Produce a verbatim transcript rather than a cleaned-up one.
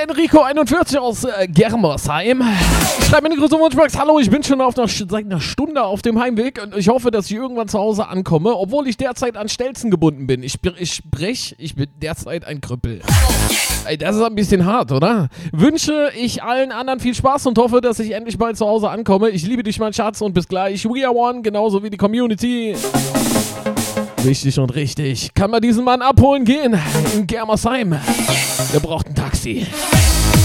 Enrico einundvierzig aus äh, Germersheim. Schreibt mir eine große Wunschbox. Hallo, ich bin schon auf einer, seit einer Stunde auf dem Heimweg und ich hoffe, dass ich irgendwann zu Hause ankomme, obwohl ich derzeit an Stelzen gebunden bin. Ich, ich sprich, ich bin derzeit ein Krüppel. Ey, das ist ein bisschen hart, oder? Wünsche ich allen anderen viel Spaß und hoffe, dass ich endlich bald zu Hause ankomme. Ich liebe dich, mein Schatz, und bis gleich. We are one, genauso wie die Community. Wichtig und richtig. Kann man diesen Mann abholen gehen? In Germersheim. Der braucht ein Taxi.